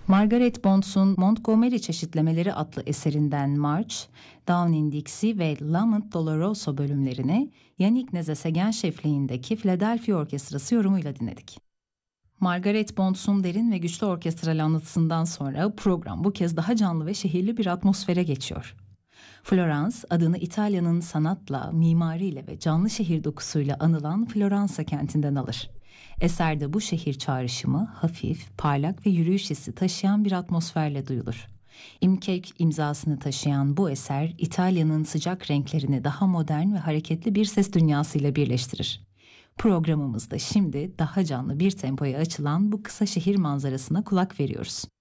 Margaret Bonds'un Montgomery Çeşitlemeleri adlı eserinden March, Down in Dixie ve Lament Doloroso bölümlerini Yannick Nézet-Séguin şefliğindeki Philadelphia Orkestrası yorumuyla dinledik. Margaret Bonds'un derin ve güçlü orkestral anlatısından sonra program bu kez daha canlı ve şehirli bir atmosfere geçiyor. Florence, adını İtalya'nın sanatla, mimariyle ve canlı şehir dokusuyla anılan Floransa kentinden alır. Eserde bu şehir çağrışımı hafif, parlak ve yürüyüş hissi taşıyan bir atmosferle duyulur. İmkek imzasını taşıyan bu eser, İtalya'nın sıcak renklerini daha modern ve hareketli bir ses dünyasıyla birleştirir. Programımızda şimdi daha canlı bir tempoya açılan bu kısa şehir manzarasına kulak veriyoruz.